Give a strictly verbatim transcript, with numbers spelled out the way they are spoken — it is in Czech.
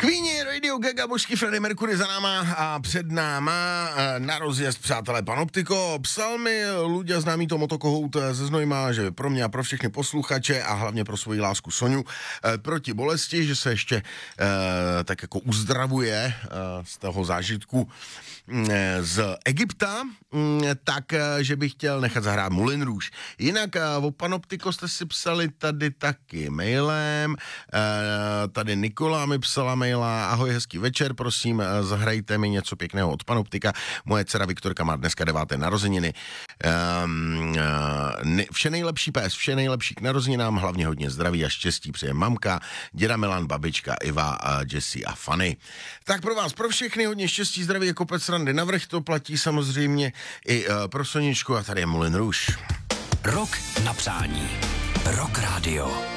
Queenie, Radio Gaga, božský Freddie Mercury za náma a před náma na rozjezd, přátelé, Panoptiko. Psal mi Luďa, známý to motokohout ze Znojma, že pro mě a pro všechny posluchače a hlavně pro svoji lásku Soňu proti bolesti, že se ještě eh, tak jako uzdravuje eh, z toho zážitku eh, z Egypta, eh, tak, eh, že bych chtěl nechat zahrát Moulin Rouge. Jinak eh, o Panoptiko jste si psali tady taky mailem, eh, tady Nikola mi psala maila, ahoj, hezký večer, prosím, eh, zahrajte mi něco pěkného od Panoptika. Moje dcera Viktorka má dneska deváté narozeniny. Um, ne, vše nejlepší pés, vše nejlepší k narozeninám, hlavně hodně zdraví a štěstí přeje mamka, děda Milan, babička Iva, Jessie a Fanny. Tak pro vás, pro všechny hodně štěstí, zdraví, jako kopec randy navrch, to platí samozřejmě i uh, pro Soničku a tady je Moulin Rouge. Rok na přání. Rock Radio.